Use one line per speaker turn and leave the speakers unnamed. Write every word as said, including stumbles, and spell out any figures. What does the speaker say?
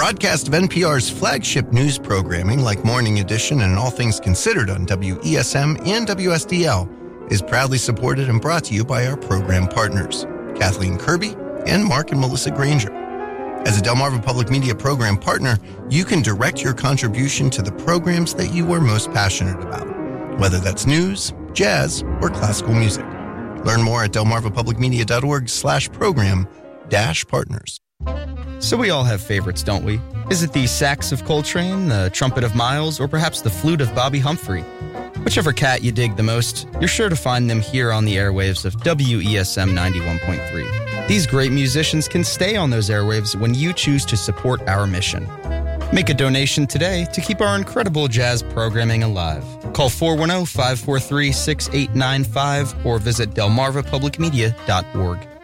broadcast of N P R's flagship news programming like Morning Edition and All Things Considered on W E S M and W S D L is proudly supported and brought to you by our program partners, Kathleen Kirby and Mark and Melissa Granger. As a Delmarva Public Media program partner, you can direct your contribution to the programs that you are most passionate about, whether that's news, jazz, or classical music. Learn more at delmarvapublicmedia.org slash program dash partners.
So we all have favorites, don't we? Is it the sax of Coltrane, the trumpet of Miles, or perhaps the flute of Bobby Humphrey? Whichever cat you dig the most, you're sure to find them here on the airwaves of W E S M ninety-one point three. These great musicians can stay on those airwaves when you choose to support our mission. Make a donation today to keep our incredible jazz programming alive. Call four one zero, five four three, six eight nine five or visit delmarva public media dot org.